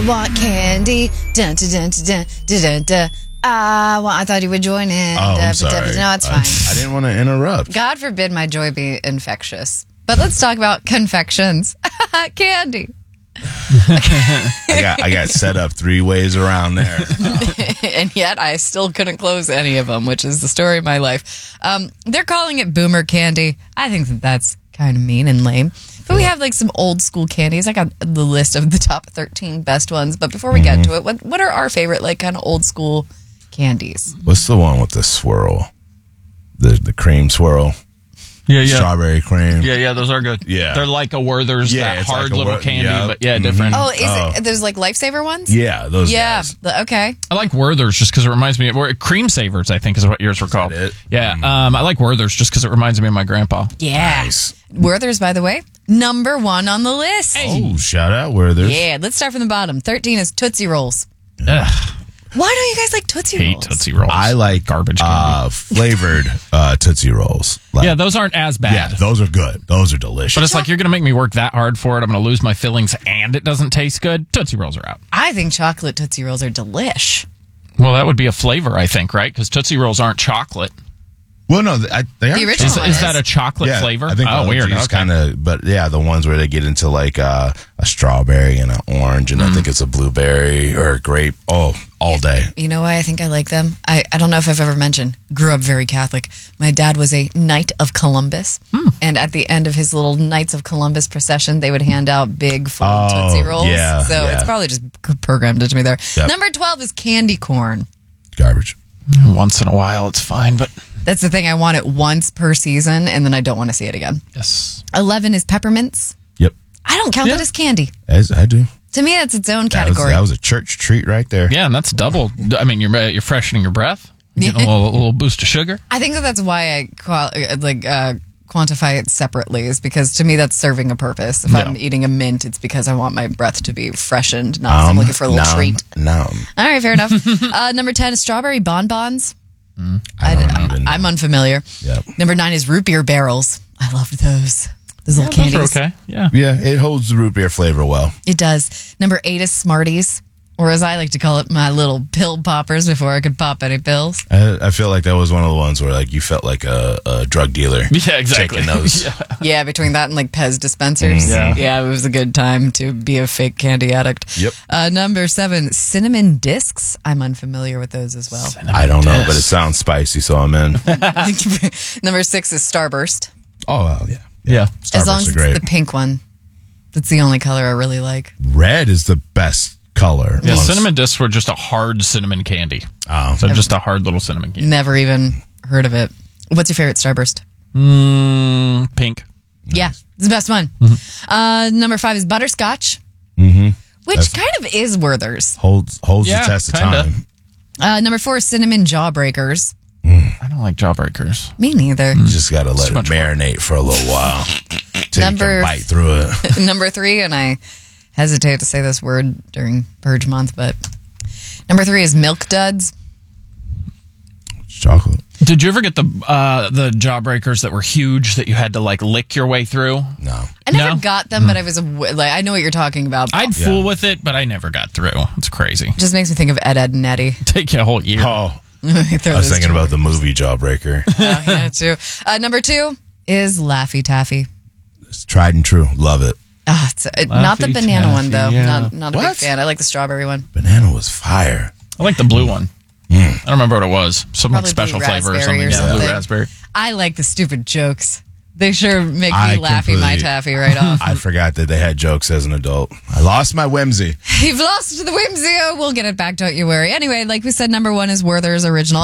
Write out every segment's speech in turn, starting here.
Want candy? Dun, dun, dun, dun, dun, dun, dun. I thought you would join in. I'm sorry. No, it's fine. I didn't want to interrupt. God forbid my joy be infectious. But let's talk about confections. Candy. I got set up 3 ways around there. And yet I still couldn't close any of them, which is the story of my life. They're calling it boomer candy. I think that's kind of mean and lame. But we have like some old school candies. I got the list of the top 13 best ones. But before we get to it, what are our favorite like kind of old school candies? What's the one with the swirl? The cream swirl? Yeah. Strawberry cream. Yeah, those are good. Yeah. They're like a Werther's, Yeah, that it's hard like a little Werther, candy, yeah. but yeah, different. Oh, it those like Lifesaver ones? Yeah, those Yeah. guys. Okay. I like Werther's just because it reminds me of Cream Savers, I think is what yours were called. it? Yeah, I like Werther's just because it reminds me of my grandpa. Yeah. Nice. Werther's, by the way, number 1 on the list. Oh, shout out Werther's. Yeah, let's start from the bottom. 13 is Tootsie Rolls. Ugh, Why don't you guys like Tootsie hate Rolls? Tootsie Rolls. I like garbage candy. flavored Tootsie Rolls. Like, Yeah, those aren't as bad. yeah, those are good. Those are delicious. But it's like you're going to make me work that hard for it. I'm going to lose my fillings and it doesn't taste good. Tootsie Rolls are out. I think chocolate Tootsie Rolls are delish. Well, that would be a flavor, I think, right? Because Tootsie Rolls aren't chocolate. well, no, they are. The original Is, one is that a chocolate flavor? I think weird. Okay. kind of, but yeah, the ones where they get into like a strawberry and an orange, and I think it's a blueberry or a grape. Oh, all day. You know why I think I like them? I don't know if I've ever mentioned, grew up very Catholic. My dad was a Knight of Columbus. And at the end of his little Knights of Columbus procession, they would hand out big full Tootsie Rolls. yeah, so yeah. it's probably just programmed into me there. Yep. Number 12 is candy corn. Garbage. Once in a while, it's fine, but That's the thing. I want it once per season, and then I don't want to see it again. yes. 11 is peppermints. Yep, I don't count that as candy. as I do. To me, that's its own That category. was a church treat right there. Yeah, and that's double. I mean, you're freshening your breath. You're getting a little boost of sugar. I think that's why I quantify it separately, is because to me that's serving a purpose. If I'm eating a mint, it's because I want my breath to be freshened, not I'm looking for a little treat. No, All right, fair enough. Number 10 is strawberry bonbons. I'm unfamiliar. Yep. Number 9 is root beer barrels. I loved those. Those little Those candies. are okay. Yeah. yeah, it holds the root beer flavor well. It does. Number 8 is Smarties, or as I like to call it, my little pill poppers before I could pop any pills. I feel like that was one of the ones where like you felt like a drug dealer. Yeah, exactly. Taking those. Yeah, between that and like Pez dispensers. Yeah, it was a good time to be a fake candy addict. Yep. Number 7, cinnamon discs. I'm unfamiliar with those as well. I don't know, but it sounds spicy, so I'm in. Number 6 is Starburst. Oh, well, yeah. Yeah. As long Starbursts as are it's great. the pink one. That's the only color I really like. Red is the best color. Yeah, cinnamon discs were just a hard cinnamon candy. Oh. So just a hard little cinnamon candy. Never even heard of it. What's your favorite Starburst? Pink. Yeah, it's the best one. Number 5 is Butterscotch, which kind of is Werther's. Holds Yeah, the test of kinda. time. Number 4 is Cinnamon Jawbreakers. I don't like Jawbreakers. Me neither. You just got to let it much marinate for a little while. Till you Number- can bite through it. Number 3, and I hesitate to say this word during Purge Month, but number 3 is Milk Duds. Chocolate. Did you ever get the Jawbreakers that were huge that you had to like lick your way through? No. I never No? got them, but I was like, I know what you're talking about. I'd fool with it, but I never got through. It's crazy. Just makes me think of Ed, Ed, and Eddie. Take you a whole year. Oh, I was thinking about the movie Jawbreaker. yeah, too. Number 2 is Laffy Taffy. It's tried and true. Love it. It's, not the Laffy banana Taffy, one, though. yeah. Not a big What? fan. I like the strawberry one. Banana was fire. I like the blue one. I don't remember what it was. Some Probably special blue flavor or raspberry something. or Yeah, blue something. raspberry. I like the stupid jokes. They sure make me I laughy my completely- taffy right off. I forgot that they had jokes as an adult. I lost my whimsy. You've lost the whimsy. Oh, we'll get it back, don't you worry. Anyway, like we said, number 1 is Werther's Original.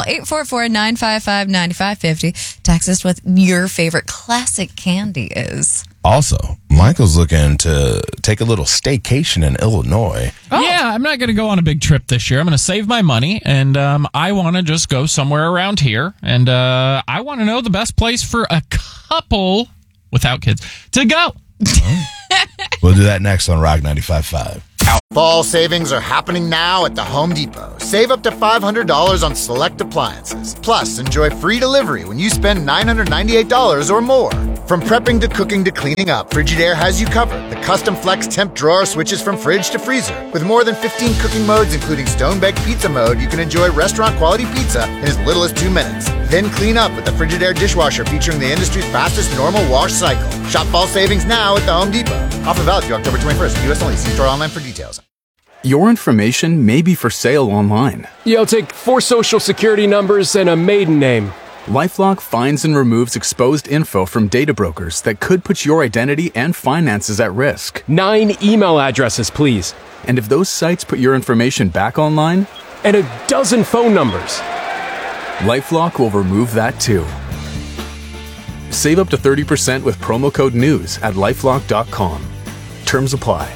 844-955-9550. Text us what your favorite classic candy is. Also, Michael's looking to take a little staycation in Illinois. Yeah, I'm not going to go on a big trip this year. I'm going to save my money, and I want to just go somewhere around here. And I want to know the best place for a couple without kids to go. We'll do that next on Rock 95.5. Fall savings are happening now at the Home Depot. Save up to $500 on select appliances. Plus, enjoy free delivery when you spend $998 or more. From prepping to cooking to cleaning up, Frigidaire has you covered. The custom flex temp drawer switches from fridge to freezer. With more than 15 cooking modes, including stone-baked pizza mode, you can enjoy restaurant-quality pizza in as little as 2 minutes. Then clean up with the Frigidaire dishwasher featuring the industry's fastest normal wash cycle. Shop fall savings now at the Home Depot. Offer valid through October 21st. U.S. only. See store online for details. Your information may be for sale online. You'll take 4 social security numbers and a maiden name. LifeLock finds and removes exposed info from data brokers that could put your identity and finances at risk. 9 email addresses, please. And if those sites put your information back online? And a dozen phone numbers. LifeLock will remove that too. Save up to 30% with promo code NEWS at LifeLock.com. Terms apply.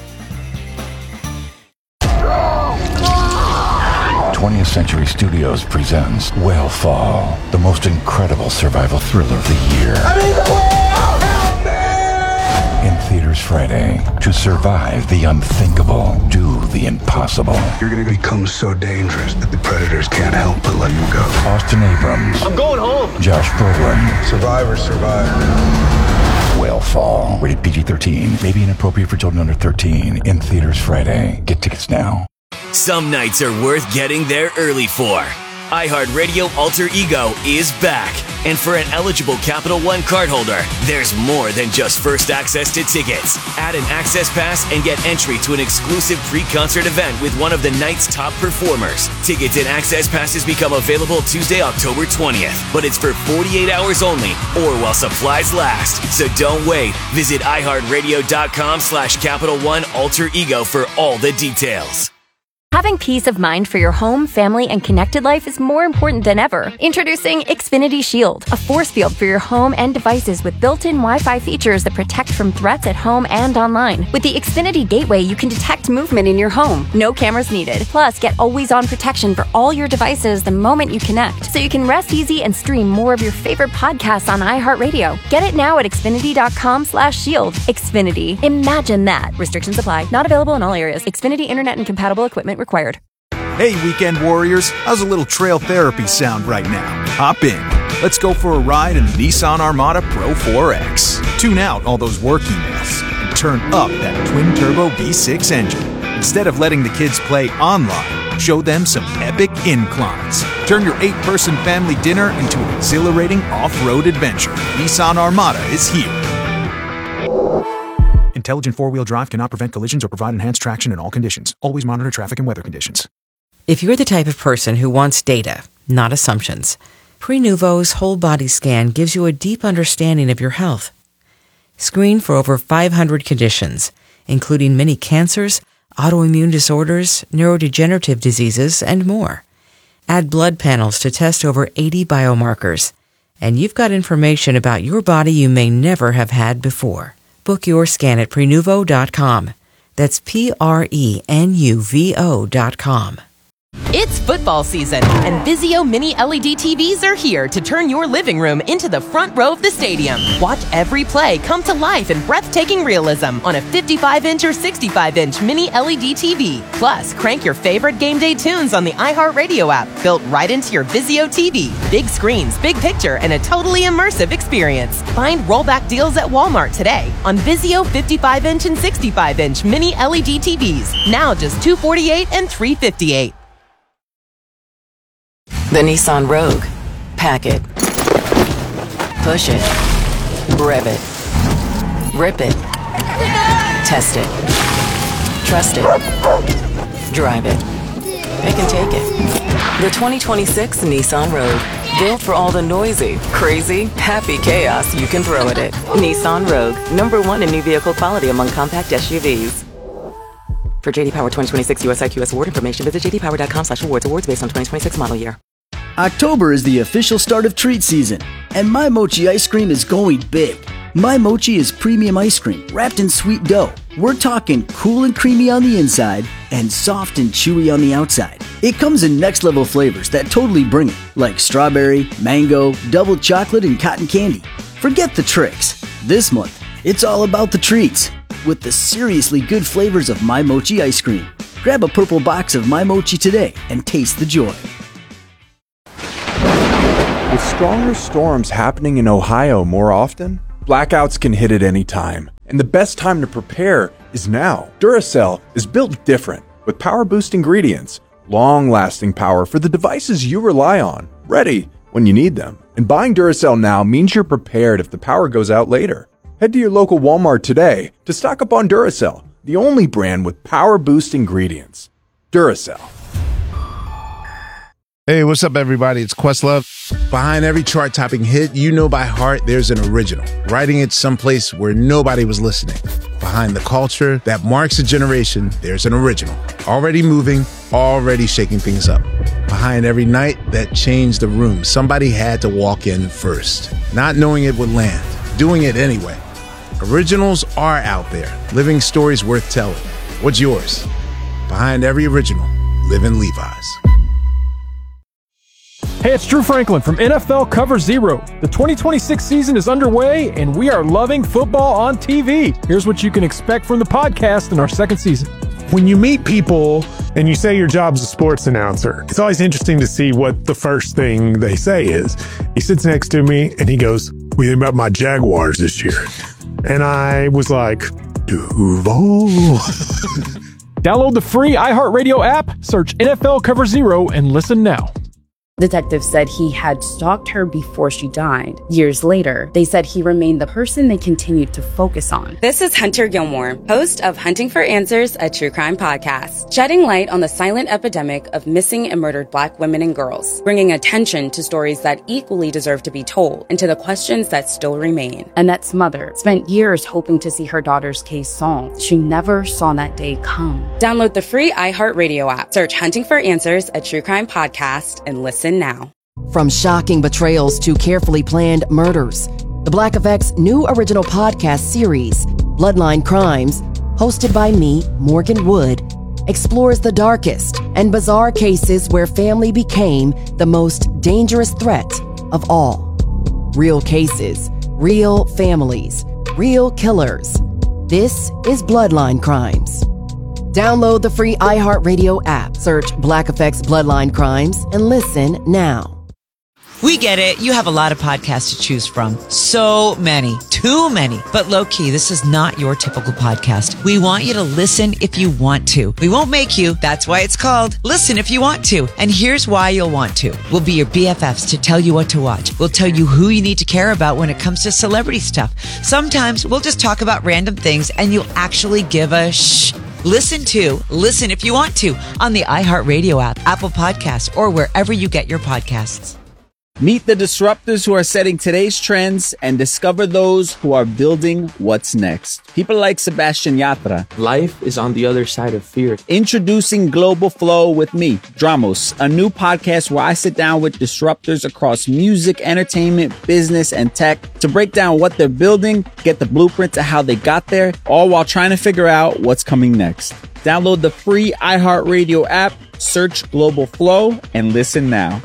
20th Century Studios presents Whale Fall, the most incredible survival thriller of the year. I'm in the whale! Help me! In theaters Friday. To survive the unthinkable, do the impossible. You're going to become so dangerous that the predators can't help but let you go. Austin Abrams. I'm going home. Josh Brolin. Survivors survive. Whale Fall. Rated PG-13. May be inappropriate for children under 13. In theaters Friday. Get tickets now. Some nights are worth getting there early for. iHeartRadio Alter Ego is back. And for an eligible Capital One cardholder, there's more than just first access to tickets. Add an access pass and get entry to an exclusive pre-concert event with one of the night's top performers. Tickets and access passes become available Tuesday, October 20th. But it's for 48 hours only or while supplies last. So don't wait. Visit iHeartRadio.com/Capital One Alter Ego for all the details. Having peace of mind for your home, family, and connected life is more important than ever. Introducing Xfinity Shield, a force field for your home and devices with built-in Wi-Fi features that protect from threats at home and online. With the Xfinity Gateway, you can detect movement in your home. No cameras needed. Plus, get always-on protection for all your devices the moment you connect, so you can rest easy and stream more of your favorite podcasts on iHeartRadio. Get it now at Xfinity.com/shield. Xfinity. Imagine that. Restrictions apply. Not available in all areas. Xfinity Internet and compatible equipment required. Hey, weekend warriors, how's a little trail therapy sound right now? Hop in. Let's go for a ride in the Nissan Armada Pro 4X. Tune out all those work emails and turn up that twin-turbo V6 engine. Instead of letting the kids play online, show them some epic inclines. Turn your 8-person family dinner into an exhilarating off-road adventure. Nissan Armada is here. Intelligent four-wheel drive cannot prevent collisions or provide enhanced traction in all conditions. Always monitor traffic and weather conditions. If you're the type of person who wants data, not assumptions, Prenuvo's whole body scan gives you a deep understanding of your health. Screen for over 500 conditions, including many cancers, autoimmune disorders, neurodegenerative diseases, and more. Add blood panels to test over 80 biomarkers, and you've got information about your body you may never have had before. Book your scan at Prenuvo.com. That's Prenuvo.com. It's football season, and Vizio Mini LED TVs are here to turn your living room into the front row of the stadium. Watch every play come to life in breathtaking realism on a 55-inch or 65-inch Mini LED TV. Plus, crank your favorite game day tunes on the iHeartRadio app, built right into your Vizio TV. Big screens, big picture, and a totally immersive experience. Find rollback deals at Walmart today on Vizio 55-inch and 65-inch Mini LED TVs. Now just $248 and $358. The Nissan Rogue. Pack it. Push it. Rev it. Rip it. Test it. Trust it. Drive it. It can take it. The 2026 Nissan Rogue. Built for all the noisy, crazy, happy chaos you can throw at it. Nissan Rogue. #1 in new vehicle quality among compact SUVs. For JD Power 2026 US IQS award information, visit jdpower.com/awards. Awards based on 2026 model year. October is the official start of treat season, and My Mochi ice cream is going big. My Mochi is premium ice cream wrapped in sweet dough. We're talking cool and creamy on the inside and soft and chewy on the outside. It comes in next level flavors that totally bring it, like strawberry, mango, double chocolate, and cotton candy. Forget the tricks. This month, it's all about the treats with the seriously good flavors of My Mochi ice cream. Grab a purple box of My Mochi today and taste the joy. With stronger storms happening in Ohio more often, Blackouts can hit at any time, and the best time to prepare is now. Duracell is built different, with power boost ingredients, long-lasting power for the devices you rely on, ready when you need them. And buying Duracell now means you're prepared if the power goes out later. Head to your local Walmart today to stock up on Duracell, the only brand with power boost ingredients. Duracell. Hey, what's up, everybody? It's Questlove. Behind every chart-topping hit you know by heart, there's an original, writing it someplace where nobody was listening. Behind the culture that marks a generation, there's an original, already moving, already shaking things up. Behind every night that changed the room, somebody had to walk in first, not knowing it would land, doing it anyway. Originals are out there, living stories worth telling. What's yours? Behind every original, live in Levi's. Hey, it's Drew Franklin from NFL Cover Zero. The 2026 season is underway, and we are loving football on TV. Here's what you can expect from the podcast in our second season. When you meet people and you say your job's a sports announcer, it's always interesting to see what the first thing they say is. He sits next to me and he goes, "What do you think about my Jaguars this year?" And I was like, Duval. Download the free iHeartRadio app, search NFL Cover Zero, and listen now. Detectives said he had stalked her before she died. Years later, they said he remained the person they continued to focus on. This is Hunter Gilmore, host of Hunting for Answers, a true crime podcast, shedding light on the silent epidemic of missing and murdered Black women and girls, bringing attention to stories that equally deserve to be told and to the questions that still remain. Annette's mother spent years hoping to see her daughter's case solved. She never saw that day come. Download the free iHeartRadio app, search Hunting for Answers, a true crime podcast, and listen now. From shocking betrayals to carefully planned murders, the Black Effect's new original podcast series, Bloodline Crimes, hosted by me, Morgan Wood, explores the darkest and bizarre cases where family became the most dangerous threat of all. Real cases, real families, real killers. This is Bloodline Crimes. Download the free iHeartRadio app, search Black Effect's Bloodline Crimes, and listen now. We get it. You have a lot of podcasts to choose from. So many. Too many. But low-key, this is not your typical podcast. We want you to listen if you want to. We won't make you. That's why it's called Listen If You Want To. And here's why you'll want to. We'll be your BFFs to tell you what to watch. We'll tell you who you need to care about when it comes to celebrity stuff. Sometimes we'll just talk about random things and you'll actually give a shh. Listen If You Want To on the iHeartRadio app, Apple Podcasts, or wherever you get your podcasts. Meet the disruptors who are setting today's trends and discover those who are building what's next. People like Sebastian Yatra. Life is on the other side of fear. Introducing Global Flow with me, Dramos, a new podcast where I sit down with disruptors across music, entertainment, business, and tech to break down what they're building, get the blueprint to how they got there, all while trying to figure out what's coming next. Download the free iHeartRadio app, search Global Flow, and listen now.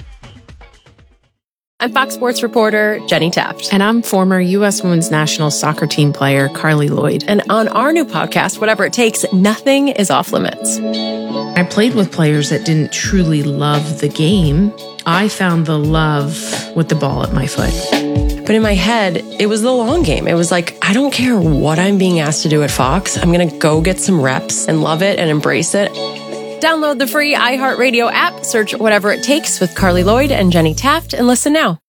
I'm Fox Sports reporter Jenny Taft. And I'm former U.S. Women's National Soccer Team player Carly Lloyd. And on our new podcast, Whatever It Takes, nothing is off limits. I played with players that didn't truly love the game. I found the love with the ball at my foot. But in my head, it was the long game. It was like, I don't care what I'm being asked to do at Fox. I'm going to go get some reps and love it and embrace it. Download the free iHeartRadio app, search Whatever It Takes with Carly Lloyd and Jenny Taft, and listen now.